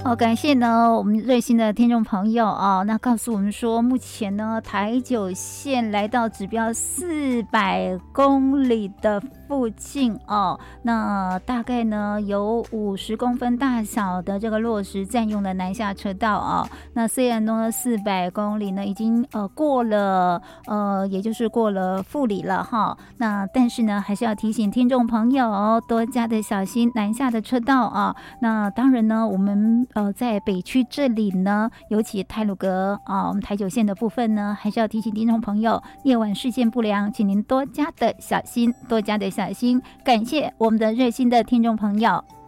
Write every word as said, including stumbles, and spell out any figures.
哦，感谢呢我们热心的听众朋友啊、哦，那告诉我们说，目前呢台九线来到指标四百公里的附近哦，那大概呢有五十公分大小的这个落石占用了南下车道啊、哦。那虽然呢四百公里呢已经呃过了呃，也就是过了富里了哈，那但是呢还是要提醒听众朋友多加的小心南下的车道啊。那当然呢，我们呃在北区这里呢，尤其太鲁阁啊，我们台九线的部分呢，还是要提醒听众朋友，夜晚视线不良，请您多加的小心，多加的小心。感谢我们的热心的听众朋友。